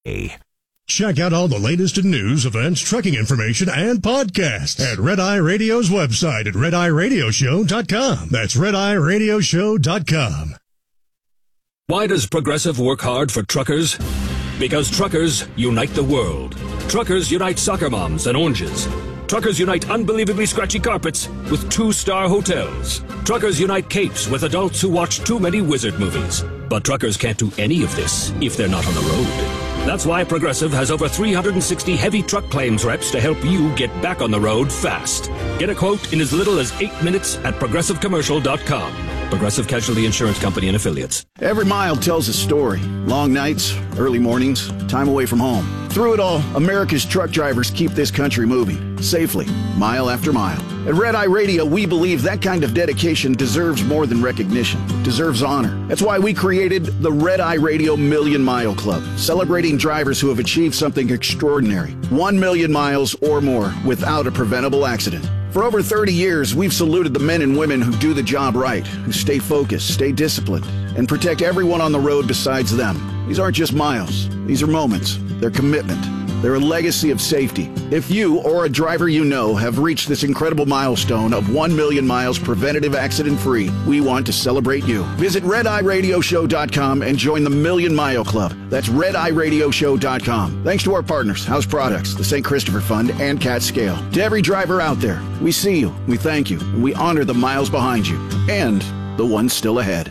Check out all the latest in news, events, trucking information, and podcasts at Red Eye Radio's website at redeyeradioshow.com. That's redeyeradioshow.com. Why does Progressive work hard for truckers? Because truckers unite the world. Truckers unite soccer moms and oranges. Truckers unite unbelievably scratchy carpets with 2-star hotels. Truckers unite capes with adults who watch too many wizard movies. But truckers can't do any of this if they're not on the road. That's why Progressive has over 360 heavy truck claims reps to help you get back on the road fast. Get a quote in as little as 8 minutes at progressivecommercial.com. Progressive Casualty Insurance Company and Affiliates. Every mile tells a story. Long nights, early mornings, time away from home. Through it all, America's truck drivers keep this country moving, safely, mile after mile. At Red Eye Radio, we believe that kind of dedication deserves more than recognition. It deserves honor. That's why we created the Red Eye Radio Million Mile Club, celebrating drivers who have achieved something extraordinary. 1 million miles or more without a preventable accident. For over 30 years, we've saluted the men and women who do the job right, who stay focused, stay disciplined, and protect everyone on the road besides them. These aren't just miles. These are moments. They're commitment. They're a legacy of safety. If you or a driver you know have reached this incredible milestone of 1 million miles preventative accident-free, we want to celebrate you. Visit RedEyeRadioShow.com and join the Million Mile Club. That's RedEyeRadioShow.com. Thanks to our partners, House Products, the St. Christopher Fund, and Cat Scale. To every driver out there, we see you, we thank you, and we honor the miles behind you and the ones still ahead.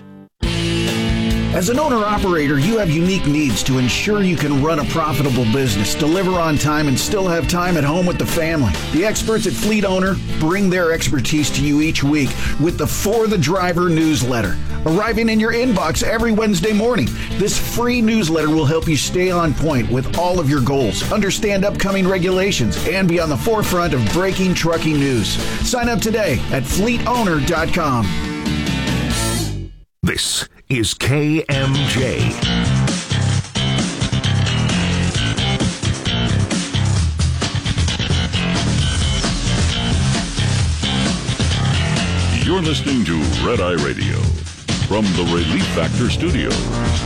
As an owner-operator, you have unique needs to ensure you can run a profitable business, deliver on time, and still have time at home with the family. The experts at Fleet Owner bring their expertise to you each week with the For the Driver newsletter, arriving in your inbox every Wednesday morning. This free newsletter will help you stay on point with all of your goals, understand upcoming regulations, and be on the forefront of breaking trucking news. Sign up today at fleetowner.com. This is KMJ. You're listening to Red Eye Radio from the Relief Factor Studios.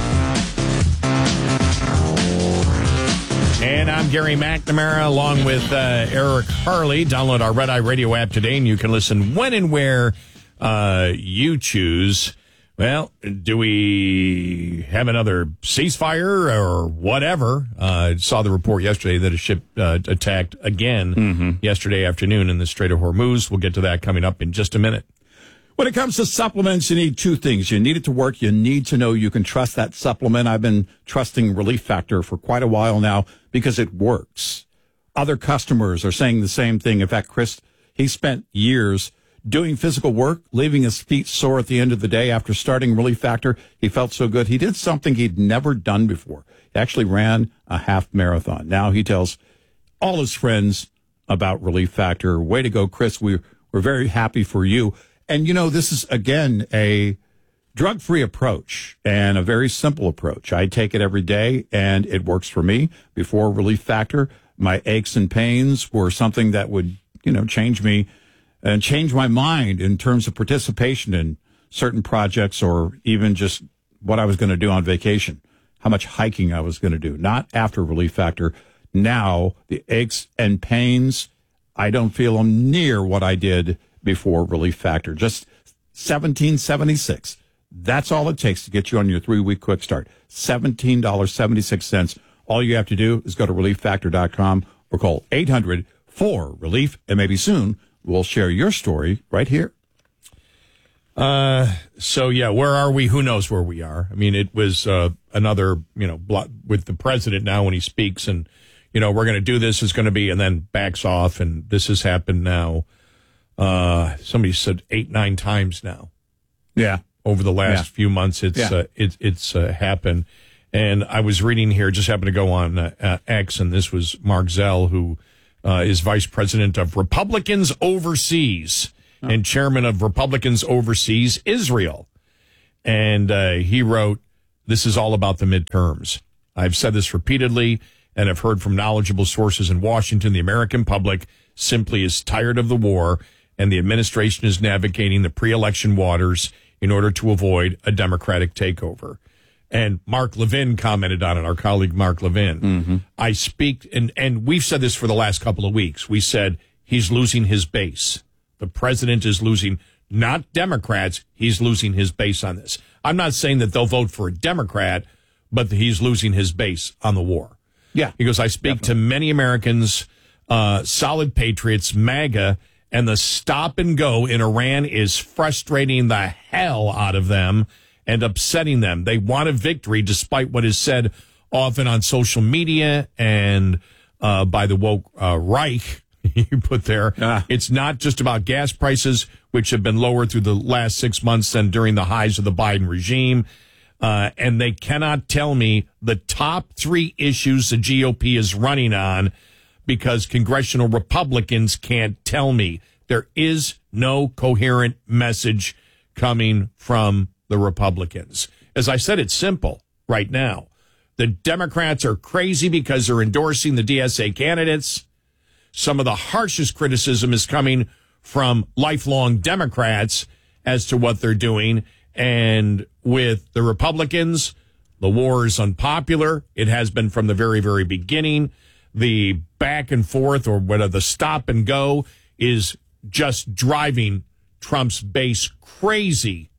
And I'm Gary McNamara along with Eric Harley. Download our Red Eye Radio app today and you can listen when and where you choose. Well, do we have another ceasefire or whatever? Saw the report yesterday that a ship attacked again yesterday afternoon in the Strait of Hormuz. We'll get to that coming up in just a minute. When it comes to supplements, you need two things. You need it to work. You need to know you can trust that supplement. I've been trusting Relief Factor for quite a while now because it works. Other customers are saying the same thing. In fact, Chris, he spent years doing physical work, leaving his feet sore at the end of the day after starting Relief Factor. He felt so good. He did something he'd never done before. He actually ran a half marathon. Now he tells all his friends about Relief Factor. Way to go, Chris. We're very happy for you. And, you know, this is, again, a drug-free approach and a very simple approach. I take it every day, and it works for me. Before Relief Factor, my aches and pains were something that would, change me and change my mind in terms of participation in certain projects or even just what I was going to do on vacation, how much hiking I was going to do. Not after Relief Factor. Now, the aches and pains, I don't feel them near what I did before Relief Factor. Just $17.76. That's all it takes to get you on your 3-week quick start. $17.76. All you have to do is go to relieffactor.com or call 800-4-RELIEF, and maybe soon we'll share your story right here. So, where are we? Who knows where we are? I mean, it was another, with the president now when he speaks and, we're going to do this, is going to be, and then backs off, and this has happened now. Somebody said 8-9 times now. Yeah. Over the last few months, it's happened. And I was reading here, just happened to go on X, and this was Mark Zell, who is vice president of Republicans Overseas and chairman of Republicans Overseas Israel. And he wrote, "This is all about the midterms. I've said this repeatedly and have heard from knowledgeable sources in Washington. The American public simply is tired of the war, and the administration is navigating the pre-election waters in order to avoid a Democratic takeover." And Mark Levin commented on it, our colleague Mark Levin. Mm-hmm. I speak, and we've said this for the last couple of weeks. We said he's losing his base. The president is losing, not Democrats, he's losing his base on this. I'm not saying that they'll vote for a Democrat, but he's losing his base on the war. Yeah. He goes, I speak to many Americans, solid patriots, MAGA, and the stop and go in Iran is frustrating the hell out of them and upsetting them. They want a victory despite what is said often on social media and by the woke Reich, you put there. It's not just about gas prices, which have been lower through the last 6 months than during the highs of the Biden regime. And they cannot tell me the top 3 issues the GOP is running on because congressional Republicans can't tell me. There is no coherent message coming from the Republicans. As I said, it's simple right now. The Democrats are crazy because they're endorsing the DSA candidates. Some of the harshest criticism is coming from lifelong Democrats as to what they're doing. And with the Republicans, the war is unpopular. It has been from the very, very beginning. The back and forth or whatever, the stop and go is just driving Trump's base crazy.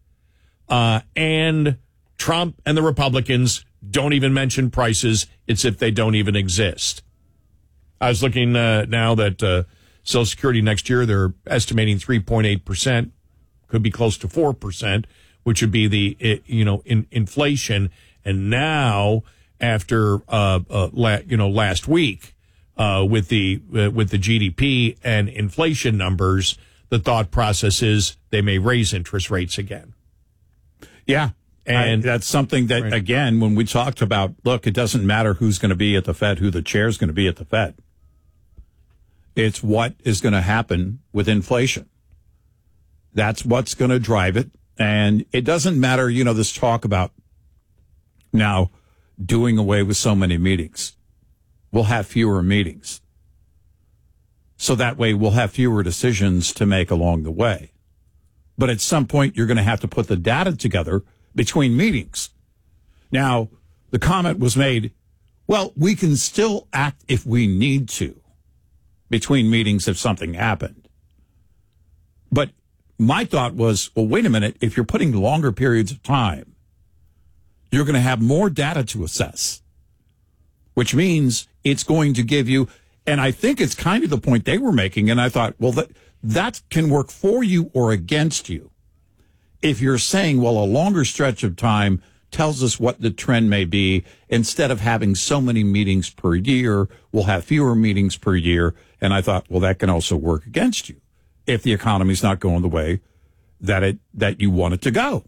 And Trump and the Republicans don't even mention prices. It's if they don't even exist. I was looking now that Social Security next year, they're estimating 3.8%, could be close to 4%, which would be the, inflation. And now after, last week, with the GDP and inflation numbers, the thought process is they may raise interest rates again. Yeah. And that's something that, again, when we talked about, look, it doesn't matter who's going to be at the Fed, who the chair is going to be at the Fed. It's what is going to happen with inflation. That's what's going to drive it. And it doesn't matter, this talk about now doing away with so many meetings. We'll have fewer meetings. So that way we'll have fewer decisions to make along the way. But at some point, you're going to have to put the data together between meetings. Now, the comment was made, well, we can still act if we need to between meetings if something happened. But my thought was, well, wait a minute. If you're putting longer periods of time, you're going to have more data to assess, which means it's going to give you, and I think it's kind of the point they were making, and I thought, well, that can work for you or against you. If you're saying, well, a longer stretch of time tells us what the trend may be, instead of having so many meetings per year, we'll have fewer meetings per year. And I thought, well, that can also work against you if the economy's not going the way that you want it to go.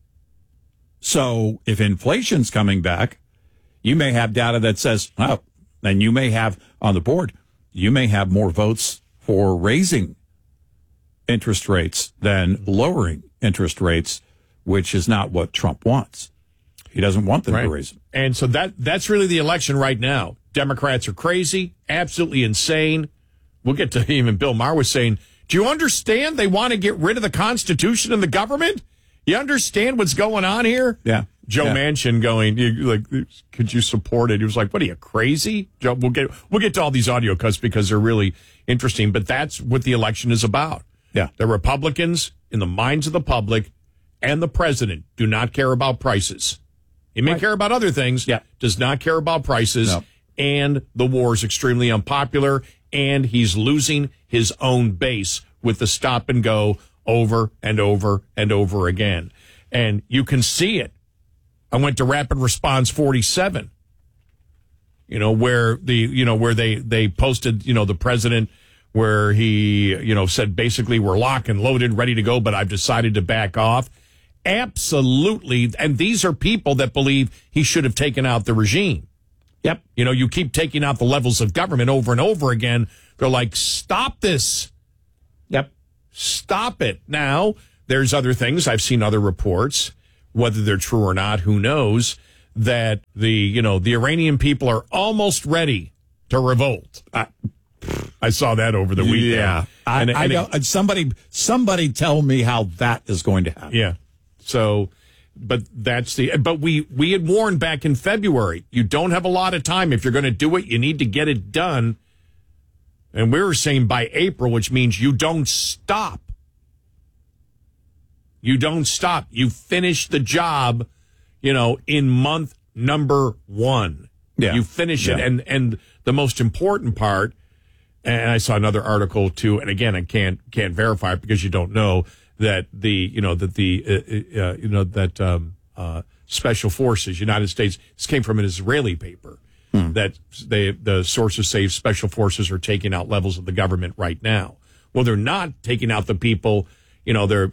So if inflation's coming back, you may have data that says, oh, and you may have on the board, you may have more votes for raising interest rates than lowering interest rates, which is not what Trump wants. He doesn't want them to raise them. And so that's really the election right now. Democrats are crazy, absolutely insane. We'll get to even Bill Maher was saying, do you understand they want to get rid of the Constitution and the government? You understand what's going on here? Yeah. Joe Manchin going, could you support it? He was like, what are you, crazy? Joe, we'll get to all these audio cuts because they're really interesting, but that's what the election is about. Yeah. The Republicans, in the minds of the public and the president, do not care about prices. He may care about other things, does not care about prices, and the war is extremely unpopular, and he's losing his own base with the stop and go over and over and over again. And you can see it. I went to Rapid Response 47, where they posted, the president, where he, said basically we're locked and loaded, ready to go, but I've decided to back off. Absolutely. And these are people that believe he should have taken out the regime. Yep. You keep taking out the levels of government over and over again. They're like, stop this. Yep. Stop it. Now, there's other things. I've seen other reports, whether they're true or not, who knows, that the Iranian people are almost ready to revolt. I saw that over the weekend. Yeah. I know. Somebody tell me how that is going to happen. Yeah. So we had warned back in February, you don't have a lot of time. If you're going to do it, you need to get it done. And we were saying by April, which means you don't stop. You don't stop. You finish the job, in month number 1. Yeah. You finish it. And the most important part, and I saw another article too, and again, I can't verify it because you don't know that special forces, United States, this came from an Israeli paper, that the sources say special forces are taking out levels of the government right now. Well, they're not taking out the people, they're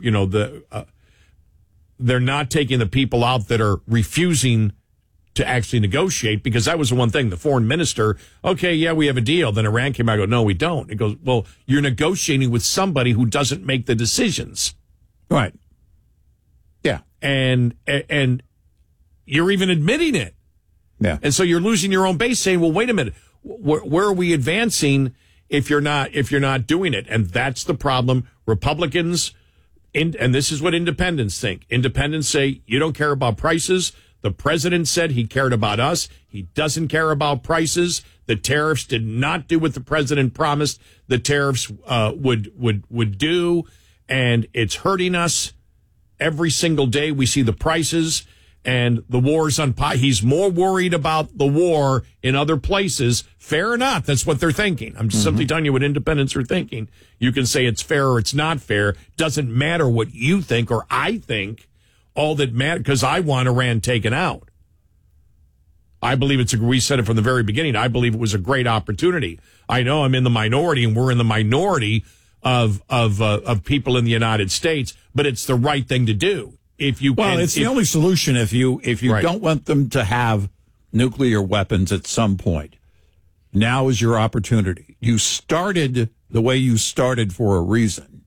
not taking the people out that are refusing to actually negotiate, because that was the one thing. The foreign minister, okay, yeah, we have a deal. Then Iran came out and go, no, we don't. It goes, well, you're negotiating with somebody who doesn't make the decisions. Right. Yeah. And you're even admitting it. Yeah. And so you're losing your own base, saying, well, wait a minute, where are we advancing if you're not doing it? And that's the problem. Republicans, and this is what independents think. Independents say, you don't care about prices. The president said he cared about us. He doesn't care about prices. The tariffs did not do what the president promised the tariffs would do, and it's hurting us every single day. We see the prices, and the war's on. He's more worried about the war in other places. Fair or not, that's what they're thinking. I'm just simply telling you what independents are thinking. You can say it's fair or it's not fair. Doesn't matter what you think or I think. All that matters, because I want Iran taken out. I believe we said it from the very beginning. I believe it was a great opportunity. I know I'm in the minority, and we're in the minority of people in the United States, but it's the right thing to do. It's the only solution if you right. don't want them to have nuclear weapons at some point. Now is your opportunity. You started the way you started for a reason.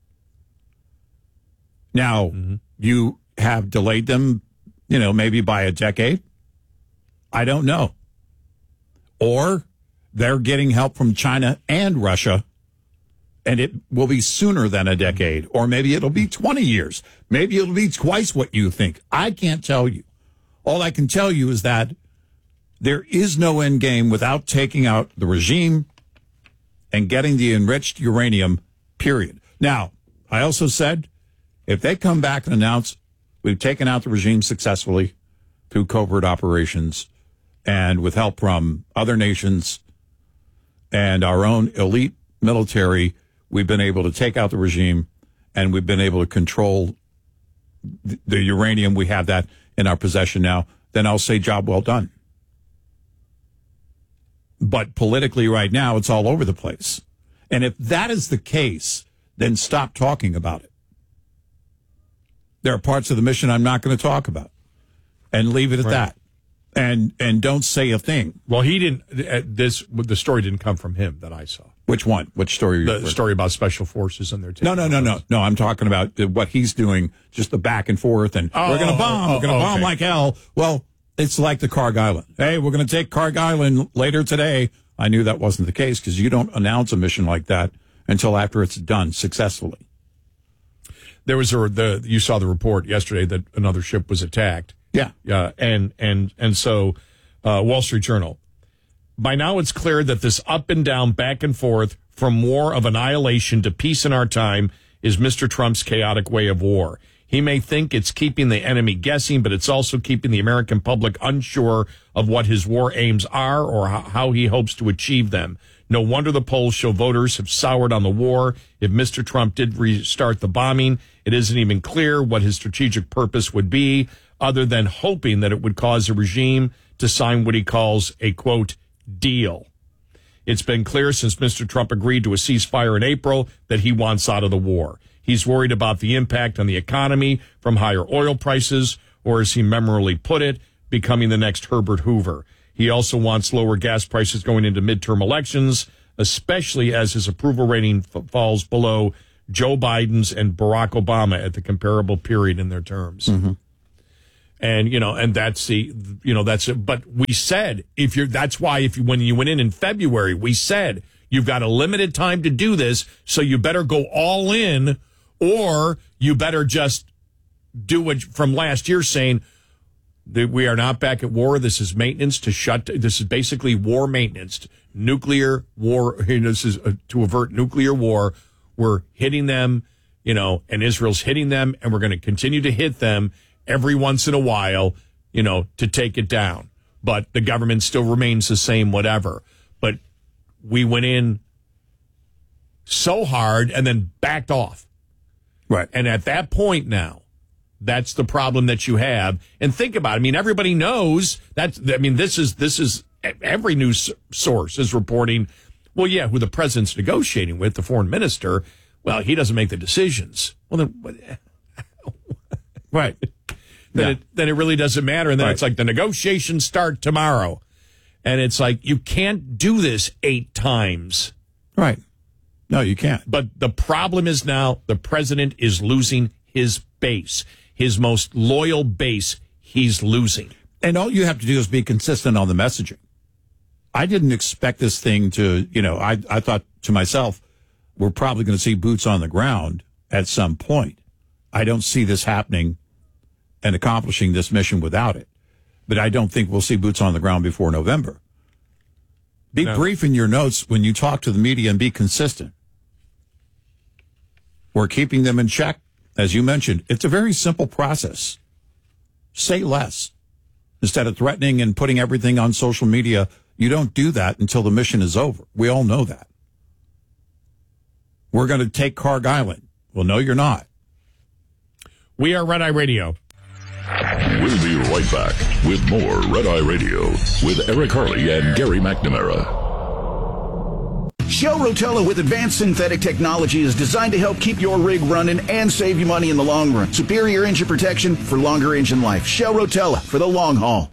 Now, you have delayed them, maybe by a decade. I don't know. Or they're getting help from China and Russia, and it will be sooner than a decade. Or maybe it'll be 20 years. Maybe it'll be twice what you think. I can't tell you. All I can tell you is that there is no end game without taking out the regime and getting the enriched uranium, period. Now, I also said, if they come back and announce we've taken out the regime successfully through covert operations and with help from other nations and our own elite military, we've been able to take out the regime and we've been able to control the uranium. We have that in our possession now. Then I'll say job well done. But politically right now, it's all over the place. And if that is the case, then stop talking about it. There are parts of the mission I'm not going to talk about, and leave it at that. And don't say a thing. Well, he didn't. The story didn't come from him that I saw. Which one? Which story? The story about special forces and their. No. I'm talking about what he's doing. Just the back and forth, and we're going to bomb. We're going to bomb like hell. Well, it's like the Karg Island. Hey, we're going to take Karg Island later today. I knew that wasn't the case because you don't announce a mission like that until after it's done successfully. There was you saw the report yesterday that another ship was attacked. Yeah. And so Wall Street Journal. By now it's clear that this up and down, back and forth from war of annihilation to peace in our time is Mr. Trump's chaotic way of war. He may think it's keeping the enemy guessing, but it's also keeping the American public unsure of what his war aims are or how he hopes to achieve them. No wonder the polls show voters have soured on the war. If Mr. Trump did restart the bombing, it isn't even clear what his strategic purpose would be, other than hoping that it would cause the regime to sign what he calls a, quote, deal. It's been clear since Mr. Trump agreed to a ceasefire in April that he wants out of the war. He's worried about the impact on the economy from higher oil prices, or as he memorably put it, becoming the next Herbert Hoover. He also wants lower gas prices going into midterm elections, especially as his approval rating falls below Joe Biden's and Barack Obama at the comparable period in their terms. Mm-hmm. And, and that's that's it. But we said, when you went in February, we said, you've got a limited time to do this. So you better go all in, or you better just do what from last year saying that we are not back at war. This is maintenance this is basically war maintenance, nuclear war. This is to avert nuclear war. We're hitting them, and Israel's hitting them, and we're going to continue to hit them every once in a while, to take it down. But the government still remains the same, whatever. But we went in so hard and then backed off. Right. And at that point now, that's the problem that you have. And think about it. I mean, everybody knows this is every news source is reporting, well, yeah, who the president's negotiating with, the foreign minister, well, he doesn't make the decisions. Well, then, right. Then it really doesn't matter. And then It's like the negotiations start tomorrow. And it's like, you can't do this 8 times. Right. No, you can't. But the problem is now the president is losing his base. His most loyal base, he's losing. And all you have to do is be consistent on the messaging. I didn't expect this thing to, I thought to myself, we're probably going to see boots on the ground at some point. I don't see this happening and accomplishing this mission without it. But I don't think we'll see boots on the ground before November. Be brief in your notes when you talk to the media and be consistent. We're keeping them in check. As you mentioned, it's a very simple process. Say less. Instead of threatening and putting everything on social media, you don't do that until the mission is over. We all know that. We're going to take Carg Island. Well, no, you're not. We are Red Eye Radio. We'll be right back with more Red Eye Radio with Eric Harley and Gary McNamara. Shell Rotella with advanced synthetic technology is designed to help keep your rig running and save you money in the long run. Superior engine protection for longer engine life. Shell Rotella for the long haul.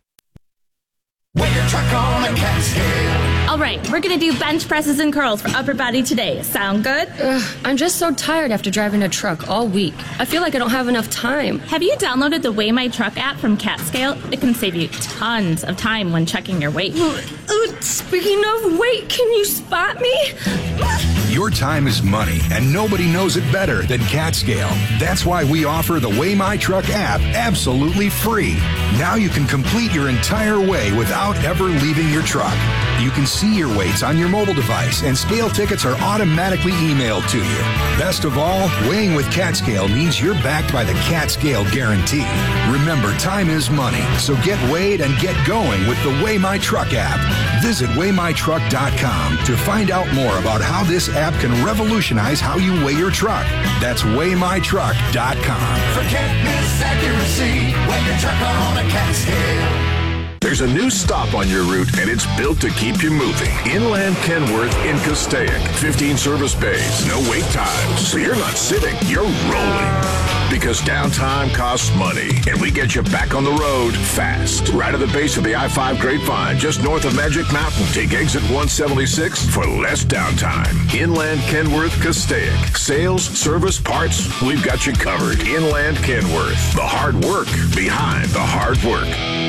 When your truck on a Catskill. All right, we're going to do bench presses and curls for upper body today. Sound good? I'm just so tired after driving a truck all week. I feel like I don't have enough time. Have you downloaded the Weigh My Truck app from CatScale? It can save you tons of time when checking your weight. Speaking of weight, can you spot me? Your time is money, and nobody knows it better than CatScale. That's why we offer the Weigh My Truck app absolutely free. Now you can complete your entire weigh without ever leaving your truck. You can see your weights on your mobile device, and scale tickets are automatically emailed to you. Best of all, weighing with CatScale means you're backed by the CatScale guarantee. Remember, time is money, so get weighed and get going with the Weigh My Truck app. Visit WeighMyTruck.com to find out more about how this app can revolutionize how you weigh your truck. That's WeighMyTruck.com. Forget misaccuracy when your truck on a Catskill. There's a new stop on your route, and it's built to keep you moving. Inland Kenworth in Castaic. 15 service bays, no wait times. So you're not sitting, you're rolling. Because downtime costs money, and we get you back on the road fast. Right at the base of the I-5 Grapevine, just north of Magic Mountain. Take exit 176 for less downtime. Inland Kenworth Castaic. Sales, service, parts, we've got you covered. Inland Kenworth. The hard work behind the hard work.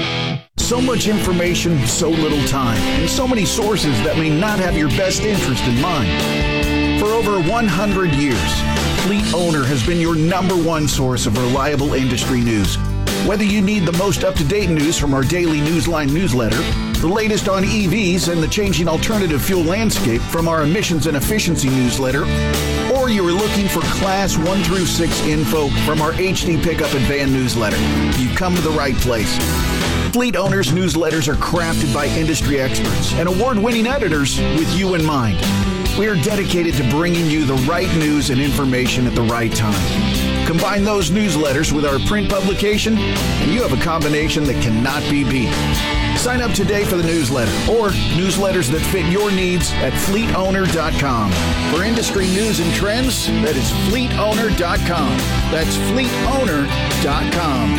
So much information, so little time, and so many sources that may not have your best interest in mind. For over 100 years, Fleet Owner has been your #1 source of reliable industry news. Whether you need the most up-to-date news from our daily Newsline newsletter, the latest on EVs and the changing alternative fuel landscape from our emissions and efficiency newsletter, or you are looking for Class 1 through 6 info from our HD Pickup and Van newsletter, you've come to the right place. Fleet Owners newsletters are crafted by industry experts and award-winning editors with you in mind. We are dedicated to bringing you the right news and information at the right time. Combine those newsletters with our print publication, and you have a combination that cannot be beat. Sign up today for the newsletter or newsletters that fit your needs at fleetowner.com. For industry news and trends, that is fleetowner.com. That's fleetowner.com.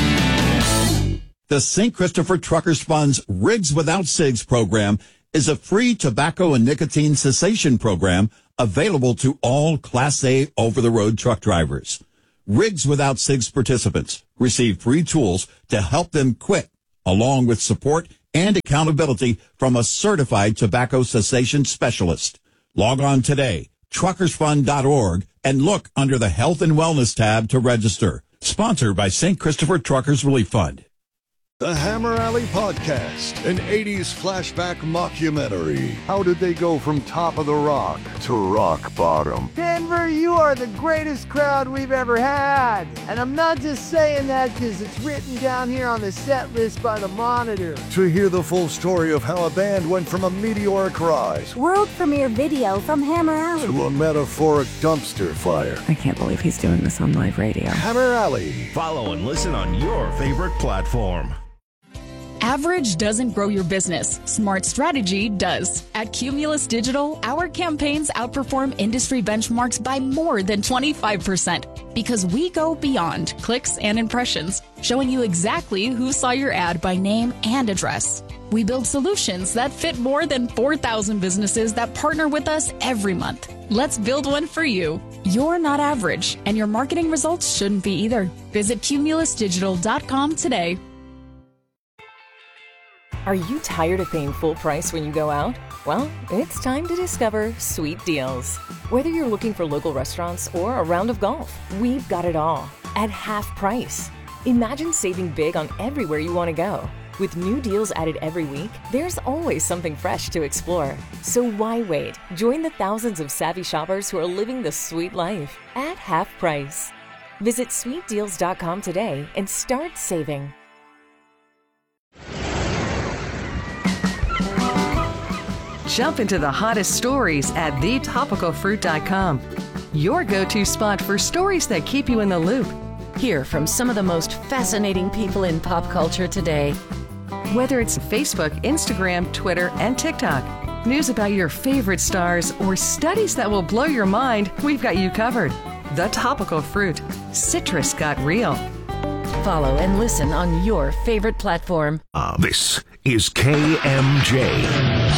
The St. Christopher Truckers Fund's Rigs Without Cigs program is a free tobacco and nicotine cessation program available to all Class A over-the-road truck drivers. Rigs Without Cigs participants receive free tools to help them quit, along with support and accountability from a certified tobacco cessation specialist. Log on today, truckersfund.org, and look under the Health and Wellness tab to register. Sponsored by St. Christopher Truckers Relief Fund. The Hammer Alley Podcast, an 80s flashback mockumentary. How did they go from top of the rock to rock bottom? Denver, you are the greatest crowd we've ever had. And I'm not just saying that because it's written down here on the set list by the Monitor. To hear the full story of how a band went from a meteoric rise, world premiere video from Hammer Alley, to a metaphoric dumpster fire. I can't believe he's doing this on live radio. Hammer Alley. Follow and listen on your favorite platform. Average doesn't grow your business. Smart strategy does. At Cumulus Digital, our campaigns outperform industry benchmarks by more than 25% because we go beyond clicks and impressions, showing you exactly who saw your ad by name and address. We build solutions that fit more than 4,000 businesses that partner with us every month. Let's build one for you. You're not average, and your marketing results shouldn't be either. Visit cumulusdigital.com today. Are you tired of paying full price when you go out? Well, it's time to discover Sweet Deals. Whether you're looking for local restaurants or a round of golf, we've got it all at half price. Imagine saving big on everywhere you want to go. With new deals added every week, there's always something fresh to explore. So why wait? Join the thousands of savvy shoppers who are living the sweet life at half price. Visit sweetdeals.com today and start saving. Jump into the hottest stories at thetopicalfruit.com. Your go-to spot for stories that keep you in the loop. Hear from some of the most fascinating people in pop culture today. Whether it's Facebook, Instagram, Twitter, and TikTok, news about your favorite stars, or studies that will blow your mind, we've got you covered. The Topical Fruit. Citrus got real. Follow and listen on your favorite platform. This is KMJ.